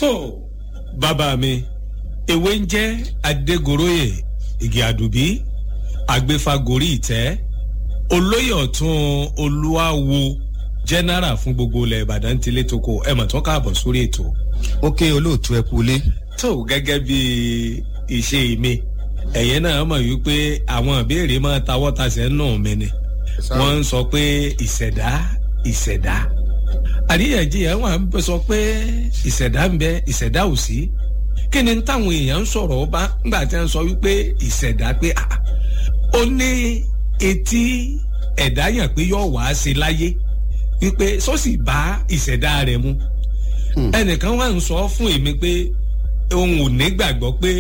so bàbá mi ewé ń jẹ́ Adégoróyè Igi Àdùbí agbéfagórí ìtẹ́ olóyè ọ̀tún olúwawo general fún gbogbo ilẹ̀ Ìbàdàn tilé toko ẹ mọ̀ tó káàbọ̀ sórí ètò. ok olóòtú ẹ kú ilé. tó gẹ́gẹ́ bí ìṣe mi ẹ̀yẹ́ náà mọ̀ wípé àwọn ìbéèrè máa tawọ́ tasẹ̀ nù mí ni wọ́n ń sọ pé ìṣẹ̀dá àríyànjiyàn wà ń sọ pé ìṣẹ̀dá ń bẹ ìṣẹ̀dá ò sí kí ni táwọn èèyàn ń sọ̀rọ̀ ọba ńgbà tí wọ́n sọ wípé ìṣẹ̀dá pé ó ní etí ẹ̀dá yàn pé yóò wá sí láyé wípé sọ́sì bá ìṣẹ̀dá rẹ̀ mu ẹnìkan wà ń sọ fún èmi pé òun ò ní gbàgbọ́ pé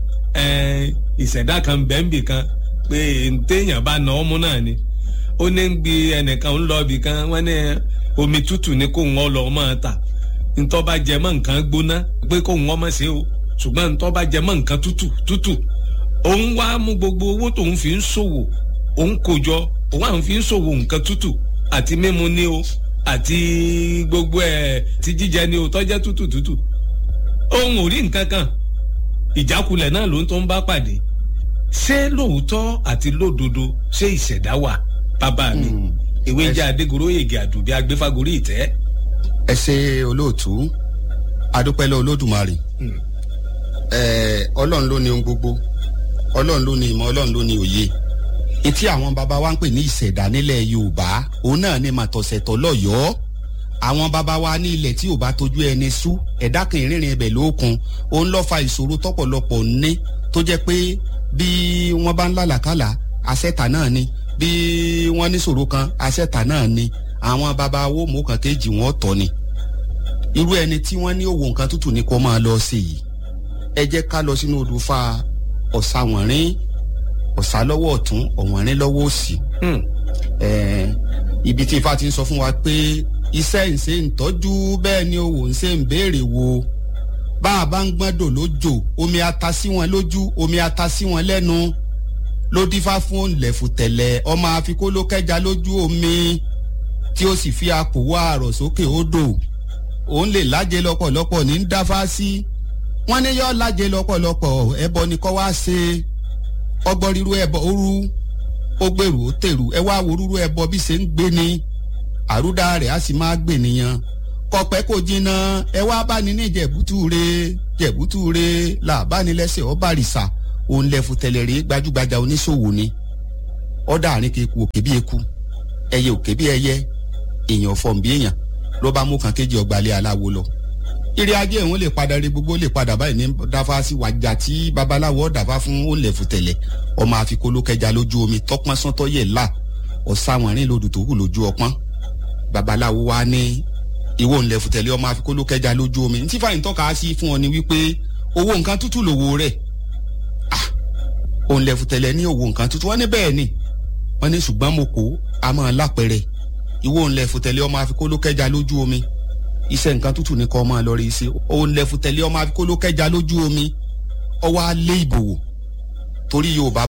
ìṣẹ̀dá kan bẹ́ẹ̀nbì kan pé téèyàn bá na ọmú náà ni ó ní ń gbi ẹnìkan ń lọ ibì kan wọ́n ní omi tútù ni kó wọ́n lọ máa tà ntọ́ bá jẹ mọ́ nǹkan gbóná pé kó wọ́n mọ̀ sí o ṣùgbọ́n ntọ́ bá jẹ mọ́ nǹkan tútù òun wá mú gbogbo owó tóun fi ń ṣòwò òun kò jọ òun àwọn fi ń ṣòwò nǹkan tútù àti mímu ni o àti gbogbo ẹ̀ ti jíjẹ ni o tọ́jẹ́ tútù òun ò rí nǹkan kan ìjákulẹ̀ náà ló ń tó ń bá pàdé ṣé lóòótọ́ àti lódodo ṣé ìṣẹ̀dá wà bàbá mi ìwé jẹ́ Adégoróyè Igi Àdùbí agbéfagórí ìtẹ́. ẹ ṣe olóòtú adúpẹ́lẹ́ Olódùmarè ọlọ́run ló ní ohun gbogbo ọlọ́run ló ní ìmọ̀ ọlọ́run ló ní òye etí àwọn baba wa ń pè ní ìṣẹ̀dá nílẹ̀ Yorùbá òun náà ní màtọ̀sẹ̀tọ̀ lọ́yọ̀ọ́ àwọn baba wa ní ilẹ̀ tí ò bá tójú ẹni sú ẹ̀dá kan ìrìnrìn ẹbẹ̀ lókun òun ló fa ìṣòro tọ́pọ̀lọpọ̀ ní tó jẹ́ pé bí wọ́n bá ń lálàkàlà àṣẹ̀tà náà ni bí wọ́n ní ṣòro kan àṣẹ̀tà náà ni àwọn baba wo mú kan kéjì wọn tọ́ ni irú ẹni tí wọ́n ní òwò nǹkan tútù ní kó máa lọ sí yìí ẹ jẹ́ ká lọ sínú odò fa ọ̀sàwọ̀nrín ọ̀sà lọ́wọ́ ọ̀tún ọ̀wọ̀nrín lọ́wọ́ òsì ibi tí Ifá ti ń sọ fún wa pé iṣẹ́ ìṣe ń tọ́jú bẹ́ẹ̀ ni òwò ń ṣe ń béèrè wo bá a bá ń gbọ́dọ̀ lójò omi ata sí wọn lójú omi ata sí wọn lẹ́nu ló dífá fún òǹlẹ̀fùtẹ̀lẹ̀ ọmọ àfikún ló kẹja lójú omi tí ó sì fi àpòwọ́ àrọ̀ sókè odò òun lè lájẹ lọ́pọ̀lọpọ̀ ní ń dáfá sí wọ́n ní yọ́ lájẹ lọ́pọ̀lọpọ̀ ẹbọ ni kọ́ wá ṣe ọgbọ́n ríru ẹbọ òru ó gbèrú ó tèrú ẹ wá wo rúru ẹbọ bí ṣe ń gbé ni àrúdá rẹ̀ á sì máa gbè nìyẹn kọpẹ́ kò jìnnà ẹ wá bá ní jẹ̀bútúre làbánilẹ́sẹ̀ ọbàrìṣà òun lẹ́fu tẹ̀lẹ̀rí gbajúgbajà oníṣòwò ni ọ̀dà àárín keku òkè bí eku ẹyẹ òkè bí ẹyẹ èèyàn fọ̀n bí èèyàn ló bá mú kan kéjì ọgbàlẹ̀ aláwo lọ eré ajé òun lè padà rí gbogbo lè padà báyìí ní dáfá sí wájà tí babaláwo dàfá fún ó lẹ̀fu tẹ̀lẹ̀ ọmọ àfikóló kẹja lójú omi tọpọ́n sọ́tọ́ yẹ̀ là ọ̀sáwọ̀nrín lodò tó hù lójú ọpọ́n babaláwo wa ní ìwọ ń lẹ̀fu tẹ̀lẹ̀ ọmọ àfikóló kẹja lójú omi ntí fàyín tọ́ka sí fún ọ ni wípé owó nǹkan tútù lòwò rẹ̀ òun lẹ̀fu tẹ̀lẹ̀ ní owó nǹkan tútù wọ́n ní bẹ́ẹ̀ ni wọ́n ní ṣùgbọ́n mo kó a máa lápẹ̀rẹ̀ ìwọ ń lẹ̀fu tẹ̀lẹ̀ ọmọ àfikóló kẹja lójú omi iṣẹ́ nǹkan tútù ní kọ́ máa lọ rí iṣẹ́ òun lẹ̀fu tẹ̀lẹ̀ ọmọ àfikóló kẹja lójú omi ọwọ́ alẹ́ ìbòwò torí Yorùbá